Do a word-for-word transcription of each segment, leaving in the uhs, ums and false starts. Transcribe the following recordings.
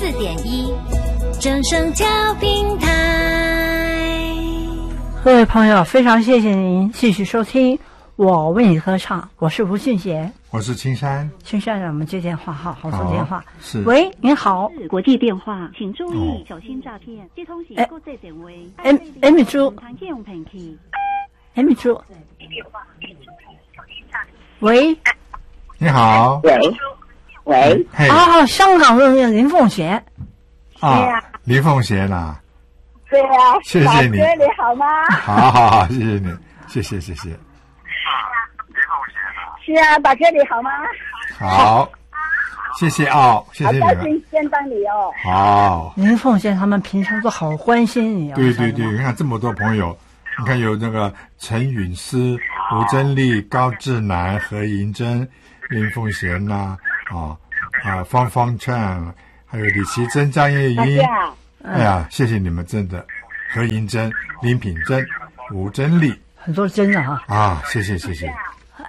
四点一，正声调频台。 各位朋友，非常谢谢您继续收听我为你歌唱，我是吴俊杰， 我是青山。 青山，让我们接电话哈，好说电话。 是。 喂，您好。 国际电话，请注意小心诈骗。这通是国际电话。 M M 猪。 用骗去。 M 猪。喂。 你好。 喂。喂。 啊，香港的林凤贤。 啊，林凤贤啊。 对啊。 谢谢你。 大哥你好吗？ 好好好，谢谢你，谢谢谢谢。 是啊，大哥你好吗？ 好，谢谢哦，谢谢你们。 好高兴见到你哦。 好， 林凤贤他们平常都好关心你哦。 对对对，你看这么多朋友，你看有那个陈允思、吴珍丽、高志南、何银珍、林凤贤呐，啊啊方方灿，还有李奇珍、张叶英。哎呀，谢谢你们，真的，何银珍、林品珍、吴珍丽， 很多真的哈。 啊，谢谢谢谢。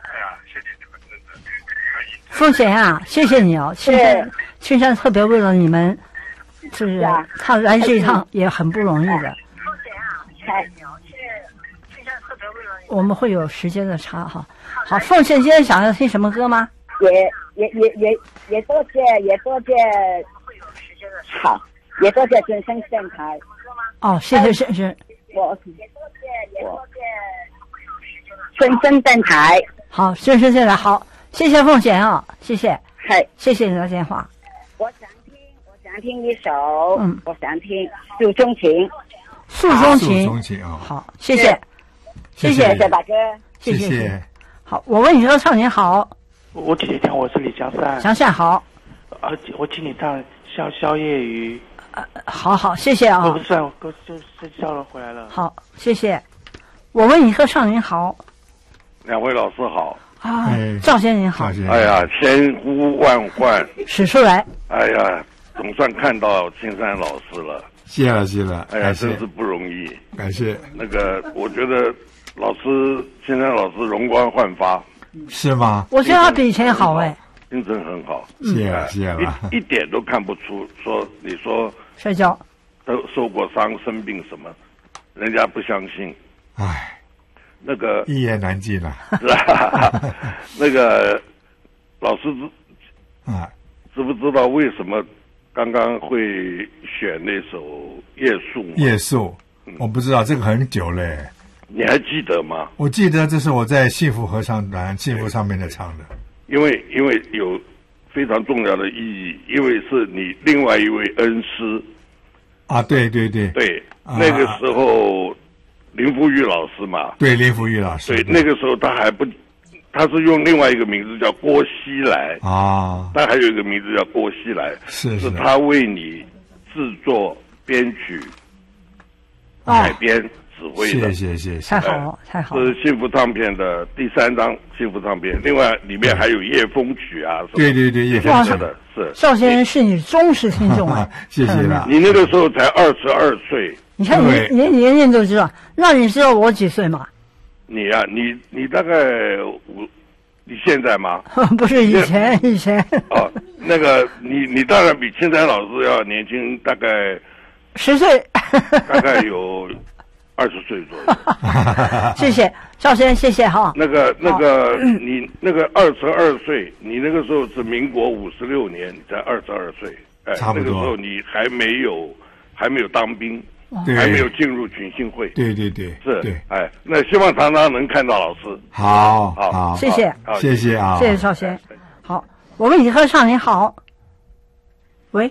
凤贤啊，谢谢你哦，青山，青山特别为了你们，就是他来这一趟也很不容易的。凤贤啊，谢谢你哦，青山特别为了你。 我们会有时间的差哈。好，凤贤今天想要听什么歌吗？ 也也也也也多谢也多谢会有时间的差，好，也多谢真声电台。 哦，谢谢先生。 我也多谢也多谢真声电台。 好，真声电台好。谢谢凤贤啊，谢谢， 嗨， 谢谢你的电话。 我想听，我想听一首， 嗯， 我想听《诉衷情》。 诉衷情， 诉衷情啊， 好，谢谢， 谢谢，谢谢大哥， 谢谢。好，我为你歌唱，你好， 我姐姐讲我是李江山， 江山好， 啊，我请你唱宵宵夜雨， 呃，好好，谢谢啊。 我不是，我就就笑容回来了。 好，谢谢。我为你歌唱，您好， 两位老师好。 啊，赵先生您好！ 哎呀，千呼万唤使出来！ 哎呀，总算看到青山老师了， 谢了谢了！ 哎呀，真是不容易， 感谢。 那个，我觉得老师青山老师容光焕发， 是吗？ 我觉得他比以前好哎， 精神很好， 谢了谢了， 一一点都看不出说你说摔跤都受过伤生病什么，人家不相信， 唉。 那个一言难尽了， 是吧？那个老师知啊， 知不知道为什么刚刚会选那首《夜宿》？ 夜宿，嗯、我不知道，这个很久嘞。 你还记得吗？ 我记得这是我在幸福合唱团《幸福》上面的唱的。 因为因为有非常重要的意义，因为是你另外一位恩师啊，对对对对，啊、那个时候。林福玉老师嘛， 对林福玉老师， 对那个时候他还不，他是用另外一个名字叫郭熙来啊， 但还有一个名字叫郭熙来， 是是他为你制作、编曲、改编、指挥的， 谢谢谢谢， 太好了太好了。 是幸福唱片的第三张幸福唱片，另外里面还有夜风曲啊，什么对对对，夜风曲的是。 赵先生是你忠实听众啊， 谢谢了。 你那个时候才二十二岁。 你看你连年龄都知道，那你知道我几岁吗？ 你呀、啊，你你大概五，你现在吗？ 不是以前以前。 哦，那个你你当然比青山老师要年轻，大概十岁， 大概有二十岁左右。 谢谢赵先生，谢谢哈。 那个那个、嗯、你那个二十二岁，你那个时候是民国五十六年，你才二十二岁，哎， 差不多。 那个时候你还没有还没有当兵。 对， 还没有进入群星会。 对对对， 是， 对， 哎，那希望常常能看到老师。 好， 好， 好， 谢谢， 谢谢啊， 谢谢赵先。好，我为你歌唱，你好。喂，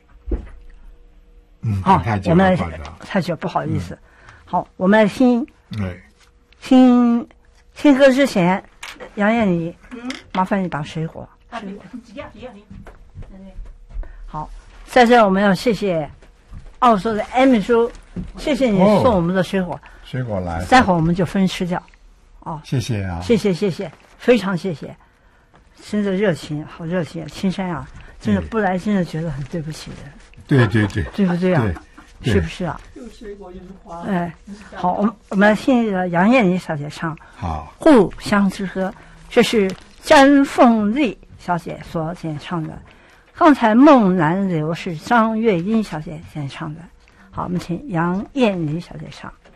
嗯， 好，我们太久，不好意思。好，我们来听， 对， 听听歌之前，杨艳你，麻烦你把水果，水果，好，在这我们要谢谢。澳洲的 M 叔，谢谢你送我们的水果，哦、 水果来， 待会儿我们就分吃掉。哦， 谢谢啊， 谢谢谢谢，非常谢谢，真的热情，好热情，青山啊，真的不来真的觉得很对不起人。 对对对， 对不对啊？ 对是不是啊？又水果又是花。哎，好，我们我们来听这个杨艳妮小姐唱《 好互相之歌》，这是詹凤丽小姐所演唱的。 刚才《梦南流》是张月英小姐先唱的，好，我们请杨燕妮小姐唱。